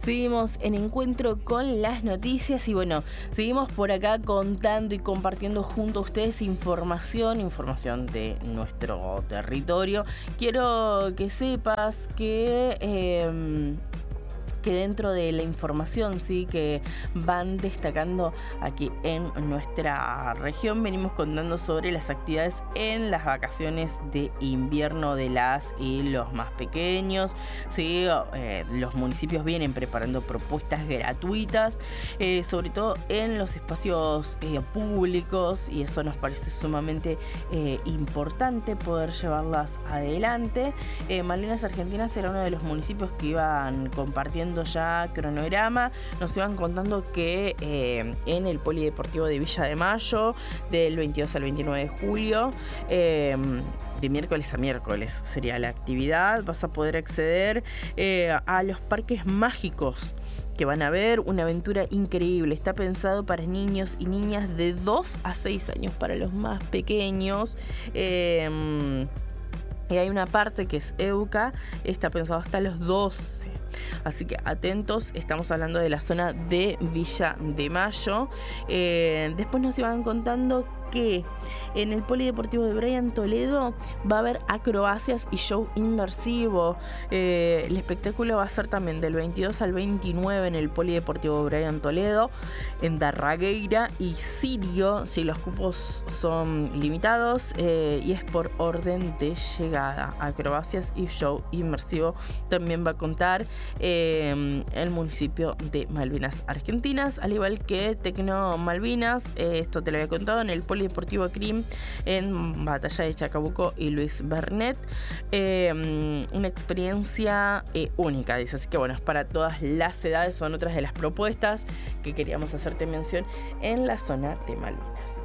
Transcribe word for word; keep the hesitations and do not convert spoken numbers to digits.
Seguimos en encuentro con las noticias y bueno, seguimos por acá contando y compartiendo junto a ustedes información, información de nuestro territorio. Quiero que sepas que... Eh, que dentro de la información, sí, que van destacando aquí en nuestra región, venimos contando sobre las actividades en las vacaciones de invierno de las y los más pequeños, sí, eh, los municipios vienen preparando propuestas gratuitas, eh, sobre todo en los espacios eh, públicos, y eso nos parece sumamente eh, importante poder llevarlas adelante. Eh, Malvinas Argentinas era uno de los municipios que iban compartiendo ya cronograma, nos iban contando que eh, en el Polideportivo de Villa de Mayo, del veintidós al veintinueve de julio, eh, de miércoles a miércoles sería la actividad, vas a poder acceder eh, a los parques mágicos que van a ver, una aventura increíble. Está pensado para niños y niñas de dos a seis años, para los más pequeños. Eh, y hay una parte que es EUCA, está pensado hasta los doce. Así que atentos, estamos hablando de la zona de Villa de Mayo. Eh, después nos iban contando que en el Polideportivo de Brian Toledo va a haber acrobacias y show inmersivo. Eh, el espectáculo va a ser también del veintidós al veintinueve en el Polideportivo de Brian Toledo, en Darragueira y Sirio, si los cupos son limitados, eh, y es por orden de llegada. Acrobacias y show inmersivo también va a contar eh, el municipio de Malvinas Argentinas, al igual que Tecno Malvinas. Eh, esto te lo había contado en el Polideportivo Deportivo Crim en Batalla de Chacabuco y Luis Bernet. Eh, una experiencia eh, única, dice. Así que bueno, es para todas las edades, son otras de las propuestas que queríamos hacerte mención en la zona de Malvinas.